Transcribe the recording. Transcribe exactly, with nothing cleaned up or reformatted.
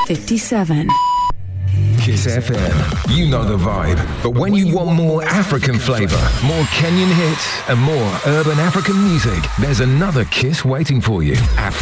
fifty-seven. Kiss F M. You know the vibe. But when you want more African flavour, more Kenyan hits, and more urban African music, there's another Kiss waiting for you. Af-